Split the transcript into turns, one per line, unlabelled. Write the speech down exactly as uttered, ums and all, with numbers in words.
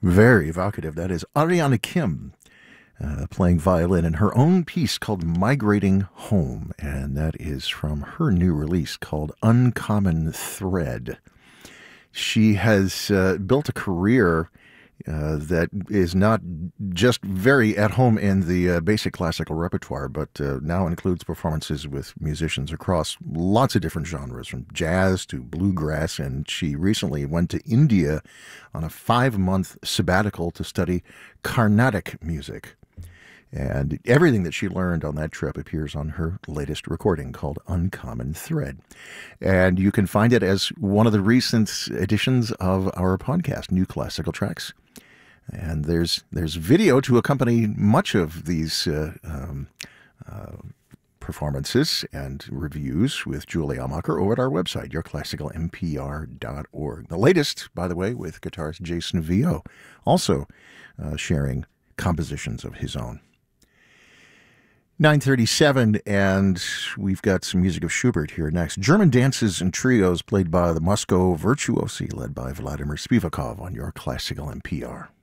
Very evocative. That is Ariana Kim uh, playing violin in her own piece called Migrating Home, and that is from her new release called Uncommon Thread. She has uh, built a career uh, that is not just very at home in the uh, basic classical repertoire, but uh, now includes performances with musicians across lots of different genres, from jazz to bluegrass, and she recently went to India on a five-month sabbatical to study Carnatic music. And everything that she learned on that trip appears on her latest recording called Uncommon Thread. And you can find it as one of the recent editions of our podcast, New Classical Tracks. And there's there's video to accompany much of these uh, um, uh, performances and reviews with Julie Amacher over at our website, your classical m p r dot org. The latest, by the way, with guitarist Jason Vio, also uh, sharing compositions of his own. nine thirty-seven, and we've got some music of Schubert here next. German dances and trios played by the Moscow Virtuosi, led by Vladimir Spivakov on your Classical M P R.